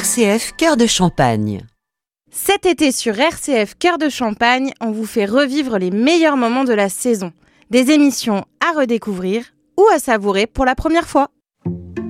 RCF Cœur de Champagne. Cet été sur RCF Cœur de Champagne, on vous fait revivre les meilleurs moments de la saison. Des émissions à redécouvrir ou à savourer pour la première fois.